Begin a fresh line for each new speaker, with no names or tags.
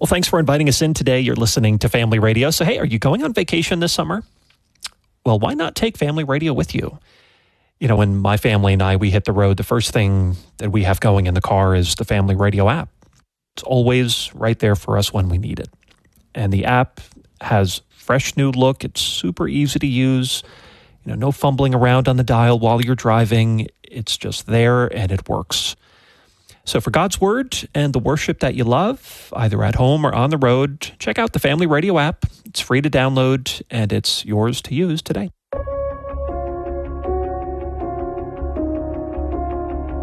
Well, thanks for inviting us in today. You're listening to Family Radio. So, hey, are you going on vacation this summer? Well, why not take Family Radio with you? You know, when my family and I, we hit the road, the first thing that we have going in the car is the Family Radio app. It's always right there for us when we need it. And the app has fresh new look. It's super easy to use. You know, no fumbling around on the dial while you're driving. It's just there and it works. So for God's Word and the worship that you love, either at home or on the road, check out the Family Radio app. It's free to download and it's yours to use today.